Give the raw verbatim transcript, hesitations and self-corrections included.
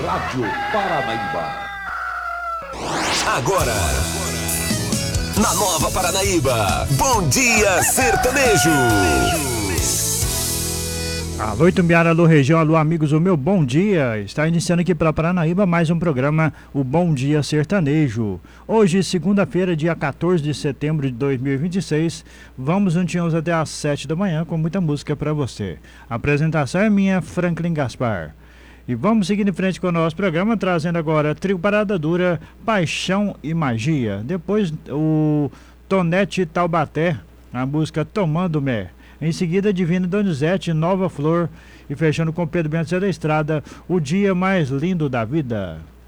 Rádio Paranaíba. Agora, na Nova Paranaíba, Bom Dia Sertanejo. Alô, Itumbiara, alô, região, alô, amigos, o meu bom dia. Está iniciando aqui pela Paranaíba mais um programa, o Bom Dia Sertanejo. Hoje, segunda-feira, dia quatorze de setembro de dois mil e vinte e seis, vamos juntinhos até às sete da manhã com muita música para você. A apresentação é minha, Franklin Gaspar. E vamos seguir em frente com o nosso programa, trazendo agora Trio Parada Dura, Paixão e Magia. Depois, o Tonete Taubaté, a música Tomando-me. Em seguida, Divino Donizete, Nova Flor. E fechando com Pedro Bento da Estrada, O Dia Mais Lindo da Vida.